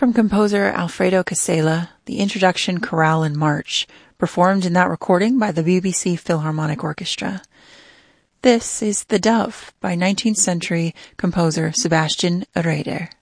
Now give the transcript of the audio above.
From composer Alfredo Casella, the introduction chorale and march, performed in that recording by the BBC Philharmonic Orchestra. This is The Dove by 19th century composer Sebastian Reeder.